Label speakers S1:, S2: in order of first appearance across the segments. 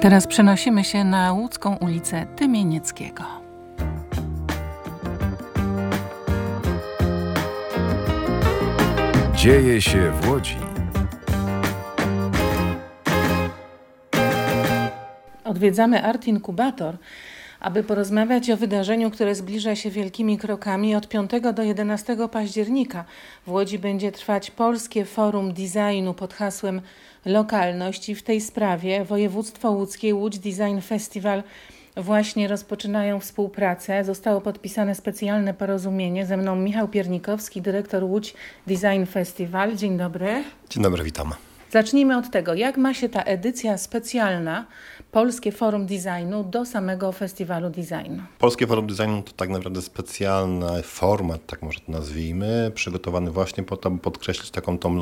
S1: teraz przenosimy się na łódzką ulicę Tymienieckiego.
S2: Dzieje się w Łodzi.
S1: Odwiedzamy Art Inkubator, aby porozmawiać o wydarzeniu, które zbliża się wielkimi krokami. Od 5 do 11 października w Łodzi będzie trwać Polskie Forum Designu pod hasłem Lokalność i w tej sprawie województwo łódzkie i Łódź Design Festival właśnie rozpoczynają współpracę. Zostało podpisane specjalne porozumienie. Ze mną Michał Piernikowski, dyrektor Łódź Design Festival. Dzień dobry.
S3: Dzień dobry, witam.
S1: Zacznijmy od tego, jak ma się ta edycja specjalna Polskie Forum Designu do samego Festiwalu Designu?
S3: Polskie Forum Designu to tak naprawdę specjalny format, tak może to nazwijmy, przygotowany właśnie po to, by podkreślić tą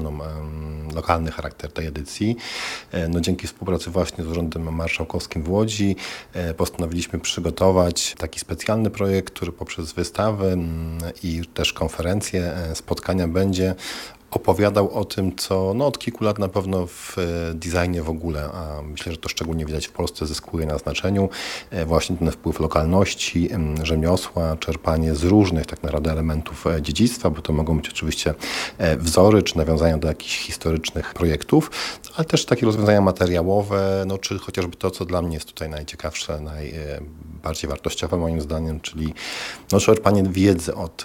S3: lokalny charakter tej edycji. No, dzięki współpracy właśnie z Urzędem Marszałkowskim w Łodzi postanowiliśmy przygotować taki specjalny projekt, który poprzez wystawy i też konferencje, spotkania będzie opowiadał o tym, co od kilku lat na pewno w designie w ogóle, a myślę, że to szczególnie widać w Polsce, zyskuje na znaczeniu. Właśnie ten wpływ lokalności, rzemiosła, czerpanie z różnych tak naprawdę elementów dziedzictwa, bo to mogą być oczywiście wzory, czy nawiązania do jakichś historycznych projektów, ale też takie rozwiązania materiałowe, czy chociażby to, co dla mnie jest tutaj najciekawsze, najbardziej wartościowe moim zdaniem, czyli czerpanie wiedzy od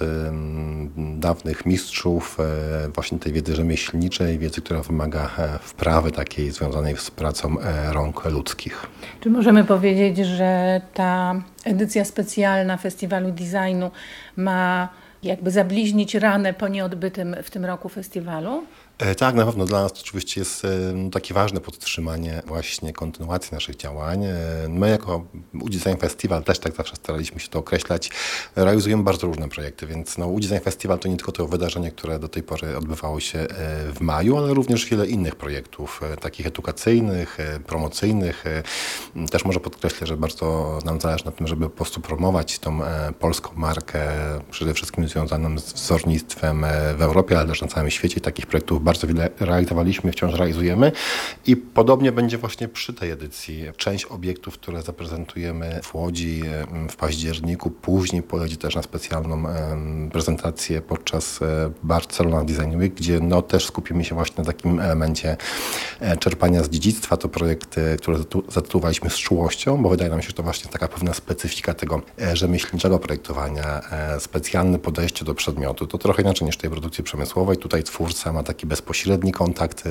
S3: dawnych mistrzów, właśnie tej wiedzy rzemieślniczej, wiedzy, która wymaga wprawy takiej związanej z pracą rąk ludzkich.
S1: Czy możemy powiedzieć, że ta edycja specjalna Festiwalu Designu ma jakby zabliźnić ranę po nieodbytym w tym roku festiwalu?
S3: Tak, na pewno dla nas to oczywiście jest takie ważne podtrzymanie właśnie kontynuacji naszych działań. My jako Łódź Design Festival też tak zawsze staraliśmy się to określać. Realizujemy bardzo różne projekty, więc Łódź Design Festival to nie tylko to wydarzenie, które do tej pory odbywało się w maju, ale również wiele innych projektów, takich edukacyjnych, promocyjnych. Też może podkreślę, że bardzo nam zależy na tym, żeby po prostu promować tą polską markę, przede wszystkim związaną z wzornictwem w Europie, ale też na całym świecie. Takich projektów bardzo wiele realizowaliśmy, wciąż realizujemy i podobnie będzie właśnie przy tej edycji. Część obiektów, które zaprezentujemy w Łodzi w październiku, później pojedzie też na specjalną prezentację podczas Barcelona Design Week, gdzie też skupimy się właśnie na takim elemencie czerpania z dziedzictwa. To projekt, który zatytułowaliśmy z czułością, bo wydaje nam się, że to właśnie taka pewna specyfika tego rzemieślniczego projektowania, specjalne podejście do przedmiotu. To trochę inaczej niż tej produkcji przemysłowej. Tutaj twórca ma taki bezpośredni kontakt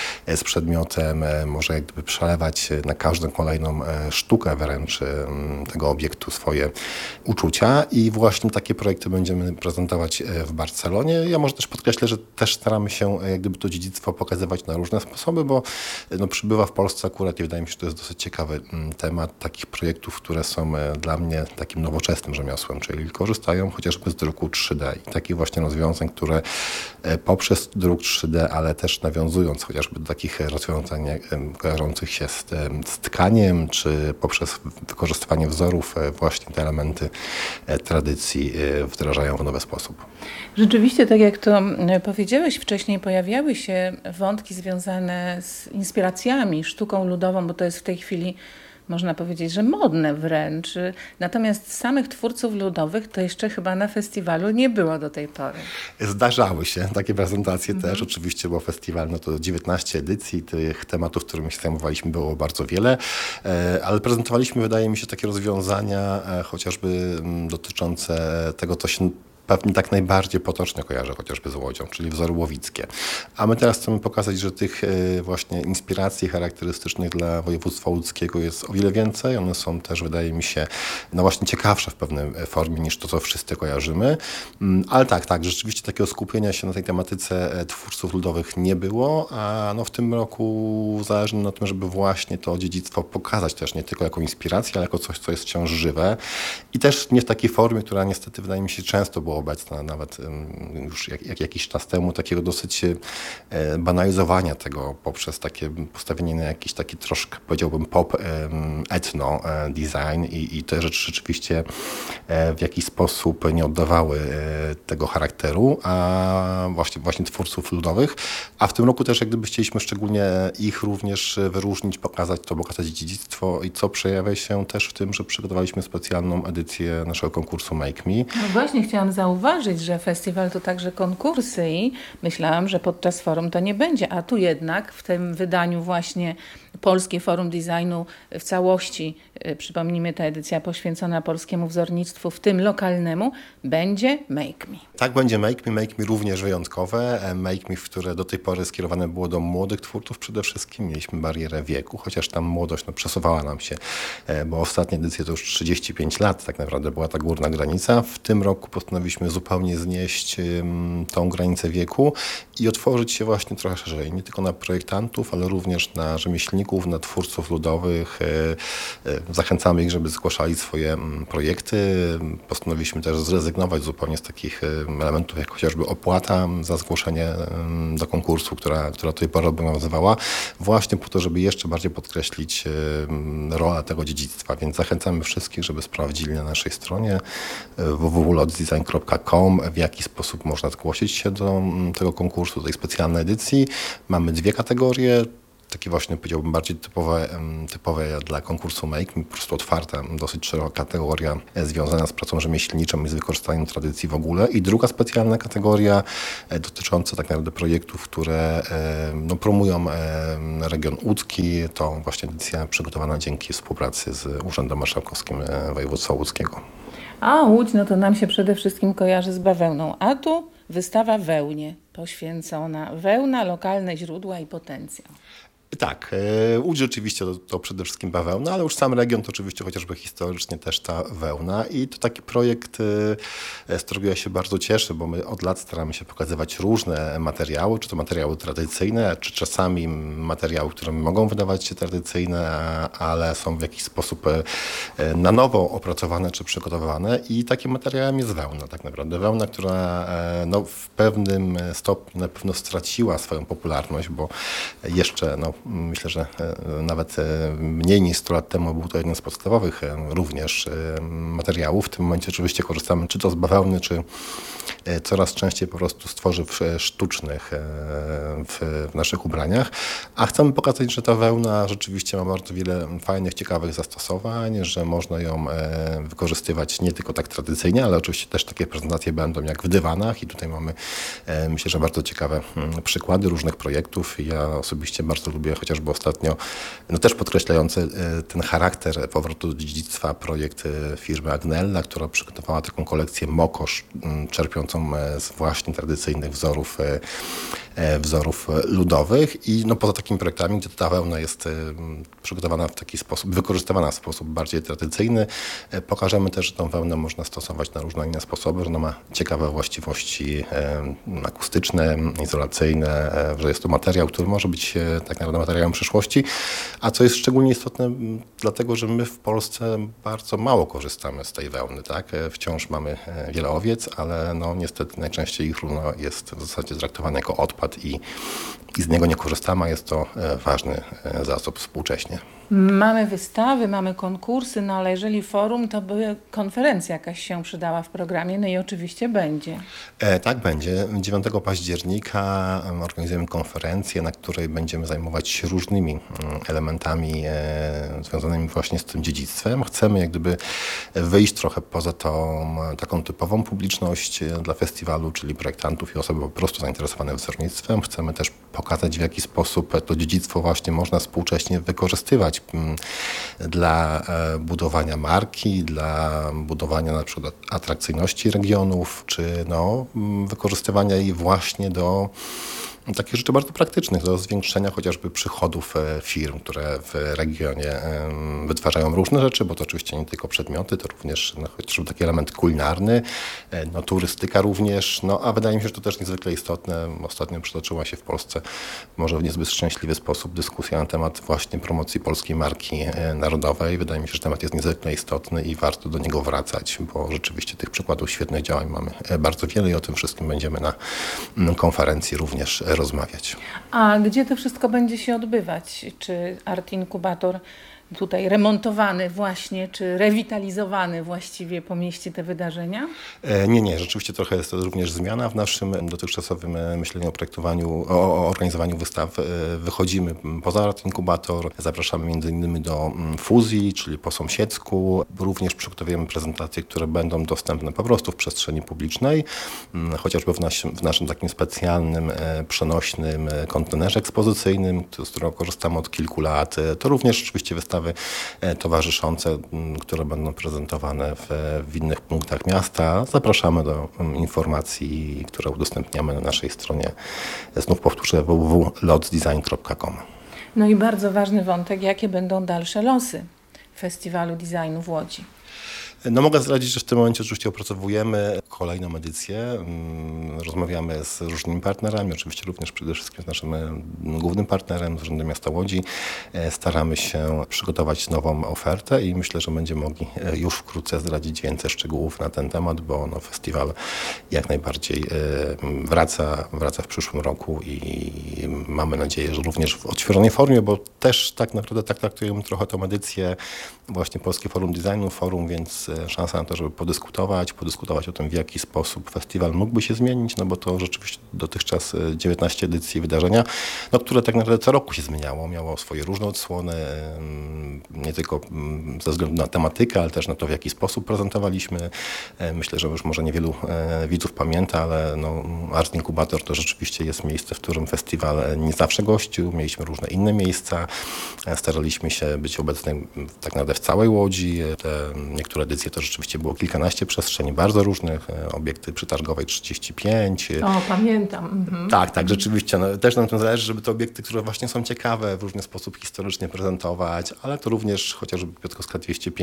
S3: z przedmiotem, może jak gdyby przelewać na każdą kolejną sztukę wręcz tego obiektu swoje uczucia i właśnie takie projekty będziemy prezentować w Barcelonie. Ja może też podkreślę, że też staramy się jak gdyby to dziedzictwo pokazywać na różne sposoby, bo przybywa w Polsce akurat i wydaje mi się, że to jest dosyć ciekawy temat takich projektów, które są dla mnie takim nowoczesnym rzemiosłem, czyli korzystają chociażby z druku 3D i takich właśnie rozwiązań, które poprzez druk 3D, ale też nawiązując chociażby do takich rozwiązań kojarzących się z tkaniem, czy poprzez wykorzystywanie wzorów właśnie te elementy tradycji wdrażają w nowy sposób.
S1: Rzeczywiście, tak jak to powiedziałeś wcześniej, pojawiały się wątki związane z inspiracjami, sztuką ludową, bo to jest w tej chwili, można powiedzieć, że modne wręcz. Natomiast samych twórców ludowych to jeszcze chyba na festiwalu nie było do tej pory.
S3: Zdarzały się takie prezentacje też. Oczywiście, bo festiwal to 19 edycji. Tych tematów, którymi się zajmowaliśmy, było bardzo wiele. Ale prezentowaliśmy, wydaje mi się, takie rozwiązania chociażby dotyczące tego, co się pewnie tak najbardziej potocznie kojarzę chociażby z Łodzią, czyli wzory łowickie. A my teraz chcemy pokazać, że tych właśnie inspiracji charakterystycznych dla województwa łódzkiego jest o wiele więcej. One są też, wydaje mi się, właśnie ciekawsze w pewnej formie niż to, co wszyscy kojarzymy. Ale tak, rzeczywiście takiego skupienia się na tej tematyce twórców ludowych nie było, a w tym roku zależy nam na tym, żeby właśnie to dziedzictwo pokazać też nie tylko jako inspirację, ale jako coś, co jest wciąż żywe i też nie w takiej formie, która niestety, wydaje mi się, często było obecna, nawet już jakiś czas temu, takiego dosyć banalizowania tego poprzez takie postawienie na jakiś taki troszkę, powiedziałbym, pop etno design i te rzeczy rzeczywiście w jakiś sposób nie oddawały tego charakteru, a właśnie twórców ludowych. A w tym roku też jak gdyby chcieliśmy szczególnie ich również wyróżnić, pokazać to bogate dziedzictwo i co przejawia się też w tym, że przygotowaliśmy specjalną edycję naszego konkursu Make Me.
S1: No właśnie chciałam zauważyć, że festiwal to także konkursy i myślałam, że podczas forum to nie będzie, a tu jednak w tym wydaniu właśnie Polskie Forum Designu w całości, przypomnijmy, ta edycja poświęcona polskiemu wzornictwu, w tym lokalnemu, będzie Make Me.
S3: Tak, będzie Make Me również wyjątkowe. Make Me, które do tej pory skierowane było do młodych twórców przede wszystkim. Mieliśmy barierę wieku, chociaż tam młodość przesuwała nam się, bo ostatnia edycja to już 35 lat tak naprawdę była ta górna granica. W tym roku postanowiliśmy zupełnie znieść tą granicę wieku i otworzyć się właśnie trochę szerzej, nie tylko na projektantów, ale również na rzemieślników, na twórców ludowych. Zachęcamy ich, żeby zgłaszali swoje projekty. Postanowiliśmy też zrezygnować zupełnie z takich elementów, jak chociażby opłata za zgłoszenie do konkursu, która do tej pory obowiązywała, właśnie po to, żeby jeszcze bardziej podkreślić rolę tego dziedzictwa. Więc zachęcamy wszystkich, żeby sprawdzili na naszej stronie www.lotsdesign.com, w jaki sposób można zgłosić się do tego konkursu, do tej specjalnej edycji. Mamy 2 kategorie. Takie właśnie, powiedziałbym, bardziej typowe dla konkursu Make Me, po prostu otwarta, dosyć szeroka kategoria związana z pracą rzemieślniczą i z wykorzystaniem tradycji w ogóle. I druga specjalna kategoria dotycząca tak naprawdę projektów, które promują region łódzki. To właśnie edycja przygotowana dzięki współpracy z Urzędem Marszałkowskim Województwa Łódzkiego.
S1: A Łódź, no to nam się przede wszystkim kojarzy z bawełną, a tu wystawa wełnie poświęcona. Wełna, lokalne źródła i potencjał.
S3: Tak, Łódź rzeczywiście to przede wszystkim bawełna, ale już sam region to oczywiście chociażby historycznie też ta wełna i to taki projekt, z którego ja się bardzo cieszę, bo my od lat staramy się pokazywać różne materiały, czy to materiały tradycyjne, czy czasami materiały, które mogą wydawać się tradycyjne, ale są w jakiś sposób na nowo opracowane czy przygotowywane i takim materiałem jest wełna tak naprawdę. Wełna, która w pewnym stopniu na pewno straciła swoją popularność, bo jeszcze myślę, że nawet mniej niż 100 lat temu był to jeden z podstawowych również materiałów. W tym momencie oczywiście korzystamy czy to z bawełny, czy coraz częściej po prostu z tworzyw sztucznych w naszych ubraniach. A chcemy pokazać, że ta wełna rzeczywiście ma bardzo wiele fajnych, ciekawych zastosowań, że można ją wykorzystywać nie tylko tak tradycyjnie, ale oczywiście też takie prezentacje będą jak w dywanach i tutaj mamy, myślę, że bardzo ciekawe przykłady różnych projektów. Ja osobiście bardzo lubię chociażby ostatnio, też podkreślający ten charakter powrotu do dziedzictwa, projekt firmy Agnella, która przygotowała taką kolekcję mokosz, czerpiącą z właśnie tradycyjnych wzorów ludowych i poza takimi projektami, gdzie ta wełna jest przygotowana w taki sposób, wykorzystywana w sposób bardziej tradycyjny, pokażemy też, że tą wełnę można stosować na różne inne sposoby, że ona ma ciekawe właściwości akustyczne, izolacyjne, że jest to materiał, który może być tak naprawdę materiałem przyszłości, a co jest szczególnie istotne, dlatego, że my w Polsce bardzo mało korzystamy z tej wełny, tak? Wciąż mamy wiele owiec, ale niestety najczęściej ich runo jest w zasadzie traktowane jako odpad i z niego nie korzystamy, a jest to ważny zasób współcześnie.
S1: Mamy wystawy, mamy konkursy, ale jeżeli forum, to by konferencja jakaś się przydała w programie, i oczywiście będzie.
S3: Tak, będzie. 9 października organizujemy konferencję, na której będziemy zajmować się różnymi elementami związanymi właśnie z tym dziedzictwem. Chcemy jak gdyby wyjść trochę poza tą taką typową publiczność dla festiwalu, czyli projektantów i osoby po prostu zainteresowane wzornictwem. Chcemy też pokazać, w jaki sposób to dziedzictwo właśnie można współcześnie wykorzystywać dla budowania marki, dla budowania na przykład atrakcyjności regionów, czy wykorzystywania jej właśnie do takich rzeczy bardzo praktycznych do zwiększenia chociażby przychodów firm, które w regionie wytwarzają różne rzeczy, bo to oczywiście nie tylko przedmioty, to również chociażby taki element kulinarny, turystyka również, a wydaje mi się, że to też niezwykle istotne. Ostatnio przytoczyła się w Polsce może w niezbyt szczęśliwy sposób dyskusja na temat właśnie promocji polskiej marki narodowej. Wydaje mi się, że temat jest niezwykle istotny i warto do niego wracać, bo rzeczywiście tych przykładów świetnych działań mamy bardzo wiele i o tym wszystkim będziemy na konferencji również rozmawiać.
S1: A gdzie to wszystko będzie się odbywać? Czy Art Incubator tutaj remontowany właśnie, czy rewitalizowany właściwie pomieści te wydarzenia?
S3: Nie. Rzeczywiście trochę jest to również zmiana w naszym dotychczasowym myśleniu o projektowaniu, o organizowaniu wystaw. Wychodzimy poza Art Incubator, zapraszamy między innymi do fuzji, czyli po sąsiedzku. Również przygotowujemy prezentacje, które będą dostępne po prostu w przestrzeni publicznej, chociażby w naszym takim specjalnym, przenośnym kontenerze ekspozycyjnym, z którego korzystamy od kilku lat. To również oczywiście wystawy towarzyszące, które będą prezentowane w innych punktach miasta. Zapraszamy do informacji, które udostępniamy na naszej stronie. Znów powtórzę www.lotsdesign.com.
S1: No i bardzo ważny wątek, jakie będą dalsze losy Festiwalu Designu w Łodzi.
S3: Mogę zdradzić, że w tym momencie oczywiście opracowujemy kolejną edycję. Rozmawiamy z różnymi partnerami, oczywiście również przede wszystkim z naszym głównym partnerem, z Urzędem Miasta Łodzi. Staramy się przygotować nową ofertę i myślę, że będziemy mogli już wkrótce zdradzić więcej szczegółów na ten temat, bo festiwal jak najbardziej wraca w przyszłym roku i mamy nadzieję, że również w odświeżonej formie, bo też tak naprawdę tak traktujemy trochę tę edycję właśnie Polskie Forum Designu, forum, więc szansa na to, żeby podyskutować o tym, w jaki sposób festiwal mógłby się zmienić, bo to rzeczywiście dotychczas 19 edycji wydarzenia, które tak naprawdę co roku się zmieniało, miało swoje różne odsłony, nie tylko ze względu na tematykę, ale też na to, w jaki sposób prezentowaliśmy. Myślę, że już może niewielu widzów pamięta, ale Art Incubator to rzeczywiście jest miejsce, w którym festiwal nie zawsze gościł. Mieliśmy różne inne miejsca. Staraliśmy się być obecnym tak naprawdę w całej Łodzi. Niektóre edycje to rzeczywiście było kilkanaście przestrzeni bardzo różnych. Obiekty przy Targowej 35.
S1: O, pamiętam. Mhm.
S3: Tak, rzeczywiście. Też nam tym zależy, żeby te obiekty, które właśnie są ciekawe, w różny sposób historycznie prezentować, ale to również chociażby Piotrkowska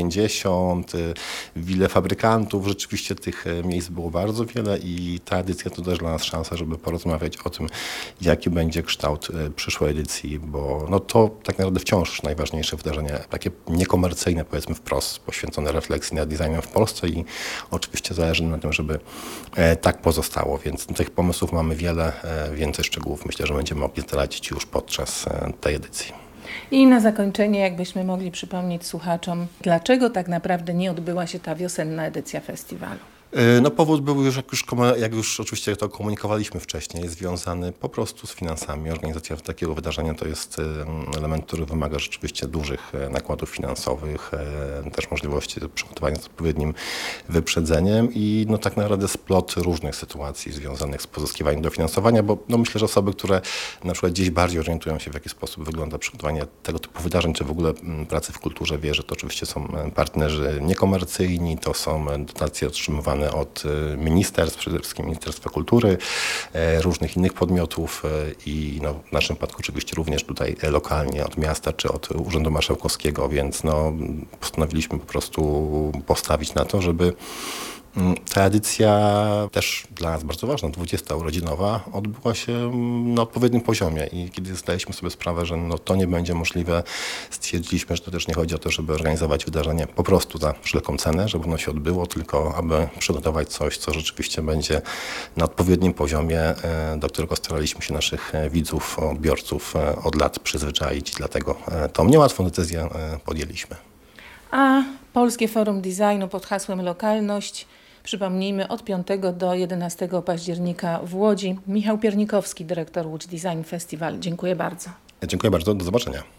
S3: 250, Wille Fabrykantów. Rzeczywiście tych miejsc było bardzo wiele i ta edycja to też dla nas szansa, żeby porozmawiać o tym, jaki będzie kształt przyszłej edycji, bo to tak naprawdę wciąż najważniejsze wydarzenie, takie niekomercyjne, powiedzmy wprost, poświęcone refleksji nad designem w Polsce i oczywiście zależy na tym, żeby tak pozostało, więc tych pomysłów mamy wiele, więcej szczegółów myślę, że będziemy mogli zdradzić już podczas tej edycji.
S1: I na zakończenie, jakbyśmy mogli przypomnieć słuchaczom, dlaczego tak naprawdę nie odbyła się ta wiosenna edycja festiwalu?
S3: Powód był już, jak już oczywiście to komunikowaliśmy wcześniej, związany po prostu z finansami. Organizacja takiego wydarzenia to jest element, który wymaga rzeczywiście dużych nakładów finansowych, też możliwości przygotowania z odpowiednim wyprzedzeniem i tak naprawdę splot różnych sytuacji związanych z pozyskiwaniem dofinansowania, bo myślę, że osoby, które na przykład gdzieś bardziej orientują się, w jaki sposób wygląda przygotowanie tego typu wydarzeń, czy w ogóle pracy w kulturze, wie, że to oczywiście są partnerzy niekomercyjni, to są dotacje otrzymywane od ministerstw, przede wszystkim Ministerstwa Kultury, różnych innych podmiotów i w naszym przypadku oczywiście również tutaj lokalnie od miasta czy od Urzędu Marszałkowskiego, więc postanowiliśmy po prostu postawić na to, żeby ta edycja, też dla nas bardzo ważna, 20. urodzinowa, odbyła się na odpowiednim poziomie i kiedy zdaliśmy sobie sprawę, że to nie będzie możliwe, stwierdziliśmy, że to też nie chodzi o to, żeby organizować wydarzenie po prostu za wszelką cenę, żeby ono się odbyło, tylko aby przygotować coś, co rzeczywiście będzie na odpowiednim poziomie, do którego staraliśmy się naszych widzów, odbiorców od lat przyzwyczaić i dlatego tą niełatwą decyzję podjęliśmy.
S1: A Polskie Forum Designu pod hasłem Lokalność, przypomnijmy, od 5 do 11 października w Łodzi. Michał Piernikowski, dyrektor Łódź Design Festival. Dziękuję bardzo.
S3: Dziękuję bardzo, do zobaczenia.